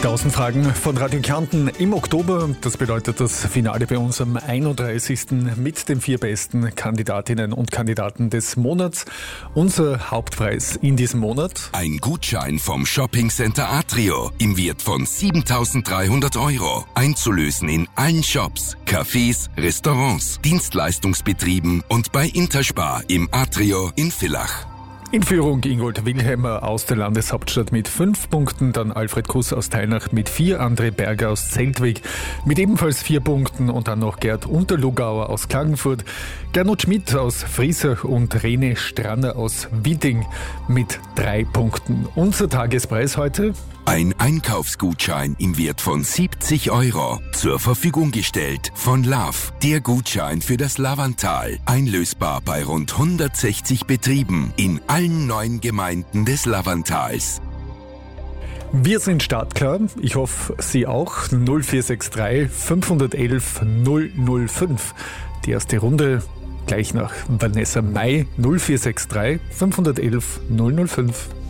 1000 Fragen von Radio Kärnten im Oktober. Das bedeutet das Finale bei uns am 31. mit den 4 besten Kandidatinnen und Kandidaten des Monats. Unser Hauptpreis in diesem Monat: ein Gutschein vom Shoppingcenter Atrio im Wert von 7.300 €. Einzulösen in allen Shops, Cafés, Restaurants, Dienstleistungsbetrieben und bei Interspar im Atrio in Villach. In Führung Ingold Wilhelmer aus der Landeshauptstadt mit 5 Punkten, dann Alfred Kuss aus Teinach mit 4, André Berger aus Zeltwig mit ebenfalls 4 Punkten und dann noch Gerd Unterlugauer aus Klagenfurt, Gernot Schmidt aus Friesach und Rene Stranner aus Wieding mit 3 Punkten. Unser Tagespreis heute: ein Einkaufsgutschein im Wert von 70 € zur Verfügung gestellt von Love. Der Gutschein für das Lavantal, einlösbar bei rund 160 Betrieben in allen 9 Gemeinden des Lavantals. Wir sind startklar. Ich hoffe, Sie auch. 0463 511 005. Die erste Runde gleich nach Vanessa Mai. 0463 511 005.